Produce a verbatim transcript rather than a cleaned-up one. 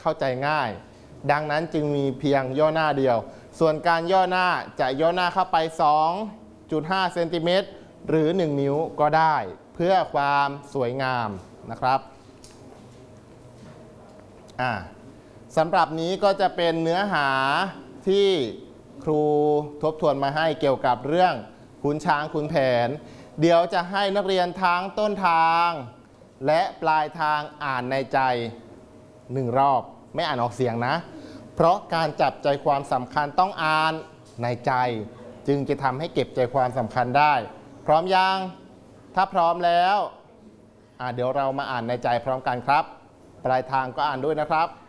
เข้าใจง่ายดังนั้นจึงมีเพียงย่อหน้าเดียวส่วนการย่อหน้าจะย่อหน้าเข้าไป สองจุดห้า เซนติเมตรหรือหนึ่งนิ้วก็ได้เพื่อความสวยงามนะครับอ่าสำหรับนี้ก็จะเป็นเนื้อหาที่ครูทบทวนมาให้เกี่ยวกับเรื่องขุนช้างขุนแผนเดี๋ยวจะให้นักเรียนทั้งต้นทางและปลายทางอ่านในใจหนึ่งรอบไม่อ่านออกเสียงนะเพราะการจับใจความสำคัญต้องอ่านในใจจึงจะทำให้เก็บใจความสำคัญได้พร้อมยังถ้าพร้อมแล้วอ่าเดี๋ยวเรามาอ่านในใจพร้อมกันครับปลายทางก็อ่านด้วยนะครับ